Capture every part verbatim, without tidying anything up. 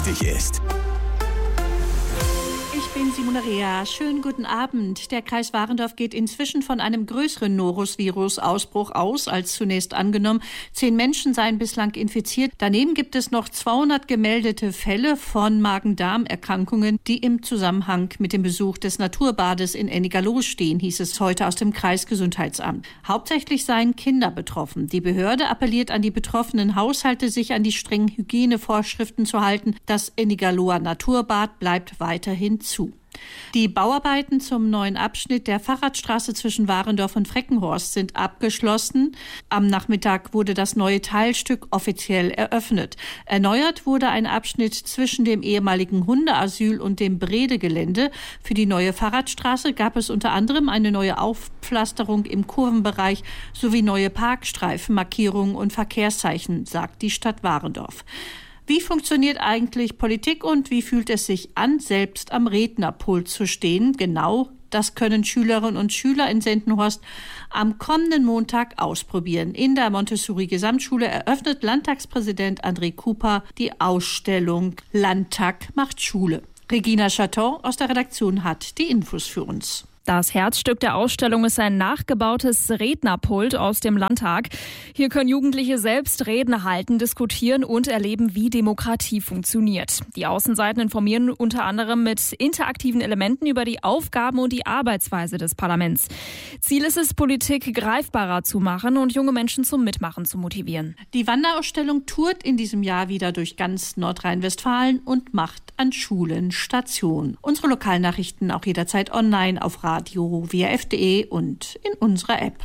wichtig ist. Ich bin Simone Rea. Schönen guten Abend. Der Kreis Warendorf geht inzwischen von einem größeren Norovirus-Ausbruch aus, als zunächst angenommen. Zehn Menschen seien bislang infiziert. Daneben gibt es noch zweihundert gemeldete Fälle von Magen-Darm-Erkrankungen, die im Zusammenhang mit dem Besuch des Naturbades in Ennigerloh stehen, hieß es heute aus dem Kreisgesundheitsamt. Hauptsächlich seien Kinder betroffen. Die Behörde appelliert an die betroffenen Haushalte, sich an die strengen Hygienevorschriften zu halten. Das Ennigerloher Naturbad bleibt weiterhin zu. Die Bauarbeiten zum neuen Abschnitt der Fahrradstraße zwischen Warendorf und Freckenhorst sind abgeschlossen. Am Nachmittag wurde das neue Teilstück offiziell eröffnet. Erneuert wurde ein Abschnitt zwischen dem ehemaligen Hundeasyl und dem Brede-Gelände. Für die neue Fahrradstraße gab es unter anderem eine neue Aufpflasterung im Kurvenbereich sowie neue Parkstreifen, Markierungen und Verkehrszeichen, sagt die Stadt Warendorf. Wie funktioniert eigentlich Politik und wie fühlt es sich an, selbst am Rednerpult zu stehen? Genau das können Schülerinnen und Schüler in Sendenhorst am kommenden Montag ausprobieren. In der Montessori-Gesamtschule eröffnet Landtagspräsident André Cooper die Ausstellung Landtag macht Schule. Regina Chaton aus der Redaktion hat die Infos für uns. Das Herzstück der Ausstellung ist ein nachgebautes Rednerpult aus dem Landtag. Hier können Jugendliche selbst Reden halten, diskutieren und erleben, wie Demokratie funktioniert. Die Außenseiten informieren unter anderem mit interaktiven Elementen über die Aufgaben und die Arbeitsweise des Parlaments. Ziel ist es, Politik greifbarer zu machen und junge Menschen zum Mitmachen zu motivieren. Die Wanderausstellung tourt in diesem Jahr wieder durch ganz Nordrhein-Westfalen und macht an Schulen Station. Unsere Lokalnachrichten auch jederzeit online auf radio w r f punkt d e und in unserer App.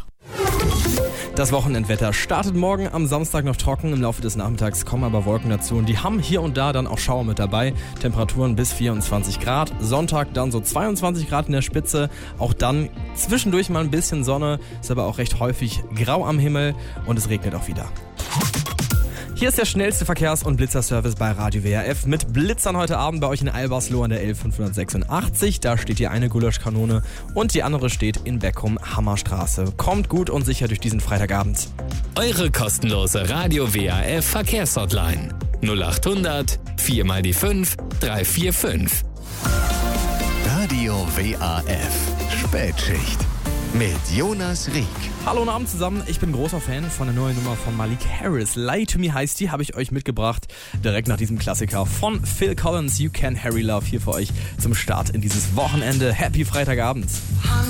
Das Wochenendwetter startet morgen am Samstag noch trocken. Im Laufe des Nachmittags kommen aber Wolken dazu und die haben hier und da dann auch Schauer mit dabei. Temperaturen bis vierundzwanzig Grad. Sonntag dann so zweiundzwanzig Grad in der Spitze. Auch dann zwischendurch mal ein bisschen Sonne. Ist aber auch recht häufig grau am Himmel und es regnet auch wieder. Hier ist der schnellste Verkehrs- und Blitzerservice bei Radio W R F mit Blitzern heute Abend bei euch in Albersloh an der L fünfhundertsechsundachtzig. Da steht hier eine Gulaschkanone und die andere steht in Beckum Hammerstraße. Kommt gut und sicher durch diesen Freitagabend. Eure kostenlose Radio W R F Verkehrshotline null acht hundert vier mal die fünf drei vier fünf. Radio W A F Spätschicht mit Jonas Rieck. Hallo und Abend zusammen, ich bin großer Fan von der neuen Nummer von Malik Harris. Lie to Me heißt die, habe ich euch mitgebracht. Direkt nach diesem Klassiker von Phil Collins, You Can Harry Love, hier für euch zum Start in dieses Wochenende. Happy Freitagabend.